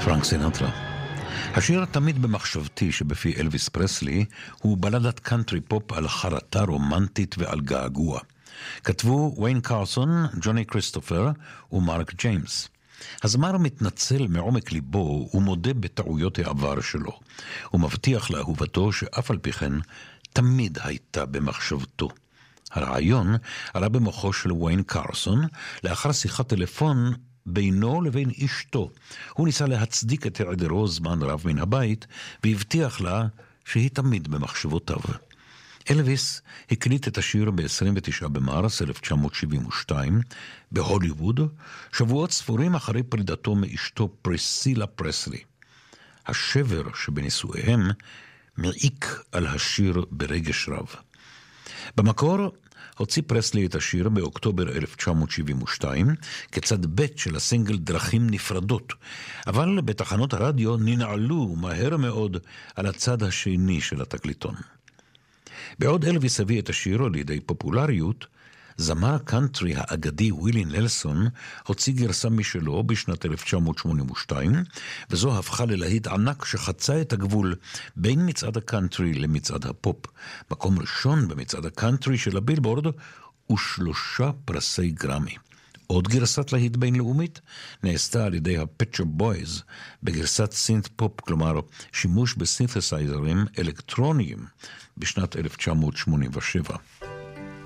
פרנק סינטרה. השיר תמיד במחשבתי שבפי אלוויס פרסלי הוא בלדת קאנטרי פופ על חרטה רומנטית ועל געגוע. כתבו ויין קרסון, ג'וני כריסטופר ומרק ג'יימס. הזמר מתנצל מעומק ליבו ומודה בטעויות העבר שלו. הוא מבטיח לאהובתו שאף על פי כן תמיד הייתה במחשבתו. הרעיון עלה במוחו של ויין קרסון לאחר שיחת טלפון בינו לבין אשתו. הוא ניסה להצדיק את היעדרו זמן רב מן הבית והבטיח לה שהיא תמיד במחשבותיו. אלוויס הקליט את השיר ב-29 במרס 1972 בהוליווד, שבועות ספורים אחרי פרידתו מאשתו פריסילה פרסלי. השבר שבנישואיהם מעיק על השיר ברגש רב. במקור הוציא פרסלי את השיר באוקטובר 1972 כצד ב' של הסינגל דרכים נפרדות, אבל בתחנות הרדיו ננעלו מהר מאוד על הצד השני של התקליטון. בעוד אלוויס הביא את השיר לידי פופולריות, זמר הקאנטרי האגדי ווילי נלסון הוציא גרסה משלו בשנת 1982, וזו הפכה ללהיט ענק שחצה את הגבול בין מצעד הקאנטרי למצעד הפופ. מקום ראשון במצעד הקאנטרי של הבילבורד ו3 פרסי גרמי. עוד גרסת להיט בינלאומית נעשתה על ידי הפצ'ר בויז בגרסת סינט פופ, כלומר שימוש בסינתסייזרים אלקטרוניים בשנת 1987.